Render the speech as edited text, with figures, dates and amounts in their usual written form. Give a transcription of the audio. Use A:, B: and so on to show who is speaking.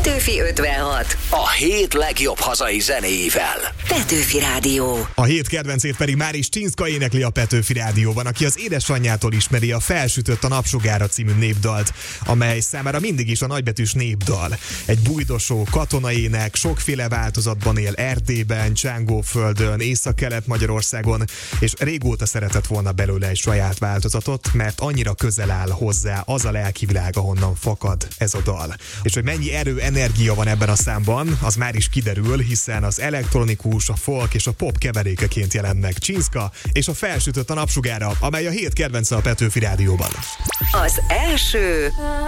A: Petőfi 56.
B: A hét legjobb hazai zenéivel.
A: Petőfi Rádió.
C: A hét kedvencét pedig Máris Csinszka énekli a Petőfi Rádióban, aki az édesanyjától ismeri a Felsütött a napsugára című népdalt, amely számára mindig is a nagybetűs népdal. Egy bújdosó katonaének, sokféle változatban él Erdélyben, Csángóföldön, Észak-Kelet-Magyarországon, és régóta szeretett volna belőle egy saját változatot, mert annyira közel áll hozzá az a lelkivilág, ahonnan fakad ez a dal. És hogy mennyi erő, energia van ebben a számban, az már is kiderül, hiszen az elektronikus, a folk és a pop keverékeként jelent meg Csinszka és a Felsütött a napsugára, amely a hét kedvence a Petőfi Rádióban.
A: Az első